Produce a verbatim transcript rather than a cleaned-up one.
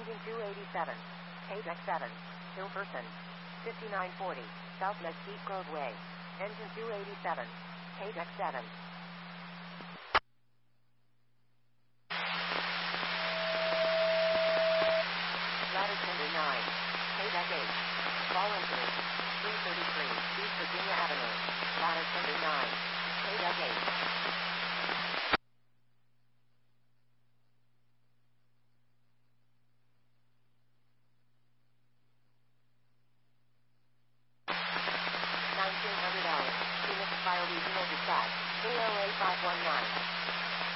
Engine two eighty-seven. K-Deck seven. Hillperson. fifty-nine forty. South Mesquite Grove Way. Engine two eighty-seven. K-Deck seven. Ladder Tender nine. K-Deck eight. Fallen through. three thirty-three. East Virginia Avenue. Ladder Tender nine. K-Deck eight. nineteen hundred hours. Phoenix Fire Regional Dispatch. K O A five one nine.